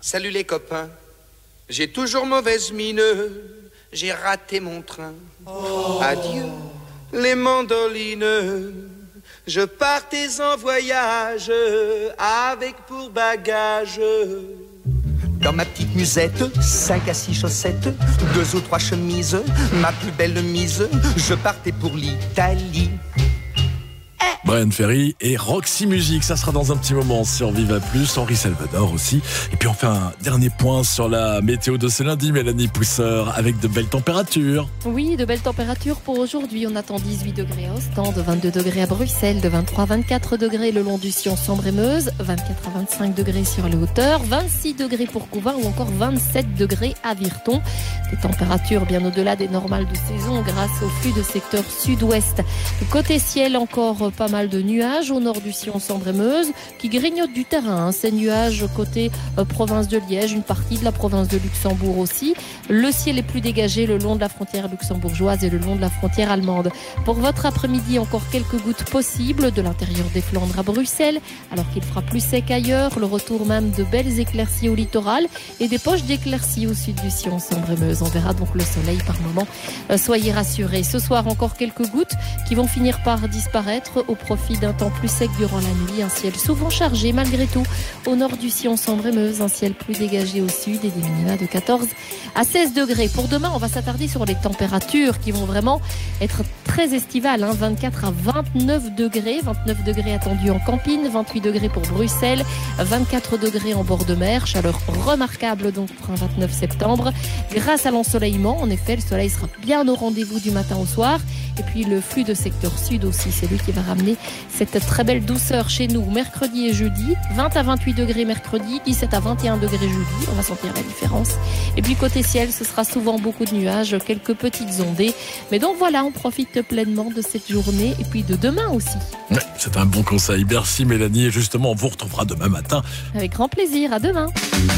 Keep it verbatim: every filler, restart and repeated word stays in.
Salut les copains, j'ai toujours mauvaise mine, j'ai raté mon train. Oh. Adieu les mandolines, je partais en voyage avec pour bagage. Dans ma petite musette, cinq à six chaussettes, deux ou trois chemises, ma plus belle mise, je partais pour l'Italie. Bryan Ferry et Roxy Music, ça sera dans un petit moment sur Viva Plus, Henri Salvador aussi. Et puis on fait un dernier point sur la météo de ce lundi, Mélanie Pousseur, avec de belles températures. Oui, de belles températures pour aujourd'hui. On attend dix-huit degrés à Ostende, vingt-deux degrés à Bruxelles, de vingt-trois à vingt-quatre degrés le long du Sion, Sambre et Meuse, vingt-quatre à vingt-cinq degrés sur les hauteurs, vingt-six degrés pour Couvin ou encore vingt-sept degrés à Virton. Des températures bien au-delà des normales de saison grâce au flux de secteur sud-ouest. Côté ciel, encore pas mal de nuages au nord du Sion, Sambre et Meuse qui grignotent du terrain. Hein. Ces nuages côté euh, province de Liège, une partie de la province de Luxembourg aussi. Le ciel est plus dégagé le long de la frontière luxembourgeoise et le long de la frontière allemande. Pour votre après-midi, encore quelques gouttes possibles de l'intérieur des Flandres à Bruxelles, alors qu'il fera plus sec ailleurs. Le retour même de belles éclaircies au littoral et des poches d'éclaircies au sud du Sion, Sambre et Meuse. On verra donc le soleil par moment. Euh, soyez rassurés. Ce soir, encore quelques gouttes qui vont finir par disparaître au profit d'un temps plus sec durant la nuit. Un ciel souvent chargé malgré tout. Au nord du Sion, Sambre et Meuse, un ciel plus dégagé au sud et des minima de quatorze à seize degrés. Pour demain, on va s'attarder sur les températures qui vont vraiment être très estivales. Hein. vingt-quatre à vingt-neuf degrés. vingt-neuf degrés attendus en Campine, vingt-huit degrés pour Bruxelles, vingt-quatre degrés en bord de mer. Chaleur remarquable donc pour un vingt-neuf septembre. Grâce à l'ensoleillement, en effet, le soleil sera bien au rendez-vous du matin au soir. Et puis le flux de secteur sud aussi, c'est lui qui va ramener cette très belle douceur chez nous mercredi et jeudi. vingt à vingt-huit degrés mercredi, dix-sept à vingt et un degrés jeudi. On va sentir la différence. Et puis côté ciel, ce sera souvent beaucoup de nuages, quelques petites ondées. Mais donc voilà, on profite pleinement de cette journée et puis de demain aussi. Ouais, c'est un bon conseil. Merci Mélanie. Et justement, on vous retrouvera demain matin. Avec grand plaisir. À demain.